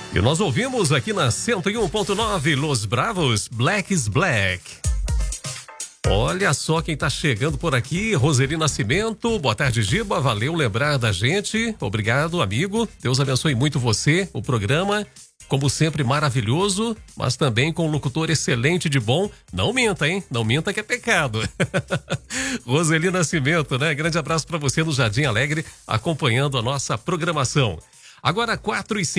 E nós ouvimos aqui na 101.9 Los Bravos, Black is Black. Olha só quem tá chegando por aqui, Roseli Nascimento. Boa tarde, Giba. Valeu lembrar da gente. Obrigado, amigo. Deus abençoe muito você, o programa. Como sempre, maravilhoso, mas também com um locutor excelente de bom. Não minta, hein? Não minta que é pecado. Roseli Nascimento, né? Grande abraço para você no Jardim Alegre, acompanhando a nossa programação. Agora, 4h50.